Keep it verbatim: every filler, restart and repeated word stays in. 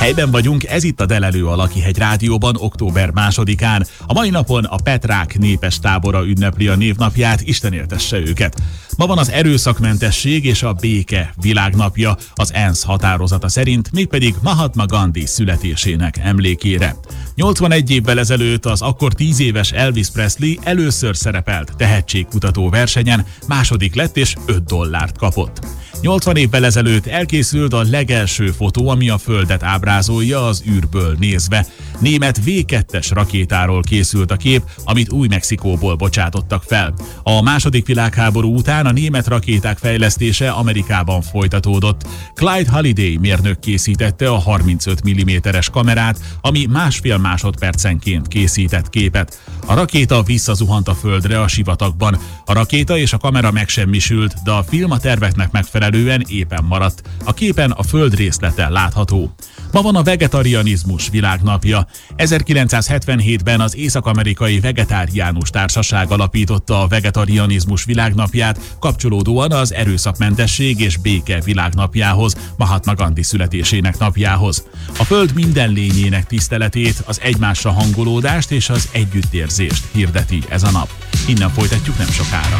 Helyben vagyunk, ez itt a Delelő a Lakihegy Rádióban október másodikán. A mai napon a Petrák népes tábora ünnepli a névnapját, Isten éltesse őket. Ma van az erőszakmentesség és a béke világnapja az ENSZ határozata szerint, mégpedig Mahatma Gandhi születésének emlékére. nyolcvanegy évvel ezelőtt az akkor tíz éves Elvis Presley először szerepelt tehetségkutató versenyen, második lett és öt dollárt kapott. nyolcvan évvel ezelőtt elkészült a legelső fotó, ami a Földet ábrázolja az űrből nézve. Német vé kettes rakétáról készült a kép, amit Új-Mexikóból bocsátottak fel. A második világháború után a német rakéták fejlesztése Amerikában folytatódott. Clyde Halliday mérnök készítette a harmincöt milliméteres kamerát, ami másfél másodpercenként készített képet. A rakéta visszazuhant a Földre a sivatagban. A rakéta és a kamera megsemmisült, de a film a terveknek megfelelően épen maradt. A képen a Föld részlete látható. Ma van a vegetarianizmus világnapja. ezerkilencszázhetvenhétben az Észak-amerikai Vegetáriánus Társaság alapította a vegetarianizmus világnapját, kapcsolódóan az erőszakmentesség és béke világnapjához, Mahatma Gandhi születésének napjához. A Föld minden lényének tiszteletét, az egymásra hangolódást és az együttérzést hirdeti ez a nap. Innen folytatjuk nem sokára.